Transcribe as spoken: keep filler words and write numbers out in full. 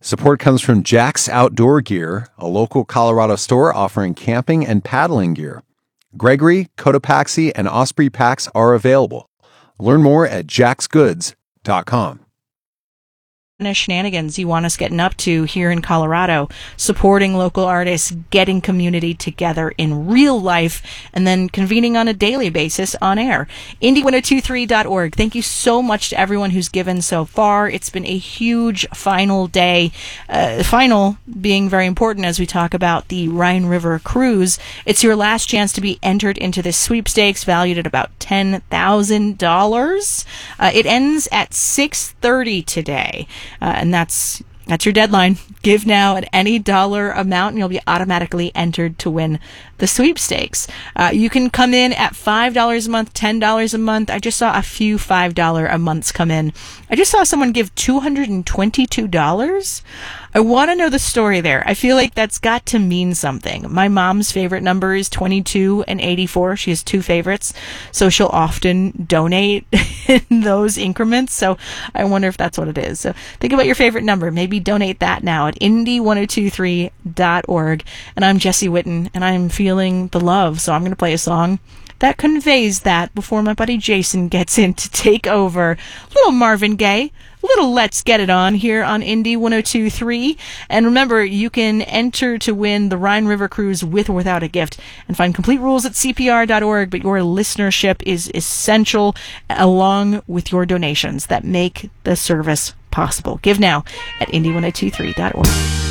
Support comes from Jack's Outdoor Gear, a local Colorado store offering camping and paddling gear. Gregory, Cotopaxi, and Osprey packs are available. Learn more at jacks goods dot com. Shenanigans you want us getting up to here in Colorado, supporting local artists, getting community together in real life, and then convening on a daily basis on air. Indy ten twenty-three dot org. Thank you so much to everyone who's given so far. It's been a huge final day. Uh, final being very important as we talk about the Rhine River Cruise. It's your last chance to be entered into this sweepstakes valued at about ten thousand dollars. Uh, it ends at six thirty today. Uh, and that's that's your deadline. Give now at any dollar amount, and you'll be automatically entered to win the sweepstakes. Uh, you can come in at five dollars a month, ten dollars a month. I just saw a few five dollars a months come in. I just saw someone give two hundred twenty-two dollars. I want to know the story there. I feel like that's got to mean something. My mom's favorite number is twenty-two and eighty-four. She has two favorites, so she'll often donate in those increments. So I wonder if that's what it is. So think about your favorite number. Maybe donate that now at Indy ten twenty-three dot org. And I'm Jesse Witten, and I'm feeling the love, so I'm going to play a song that conveys that before my buddy Jason gets in to take over. Little Marvin Gaye, little Let's Get It On here on Indy ten twenty-three. And remember, you can enter to win the Rhine River Cruise with or without a gift, and find complete rules at C P R dot org. But your listenership is essential, along with your donations that make the service possible. Give now at Indy ten twenty-three dot org.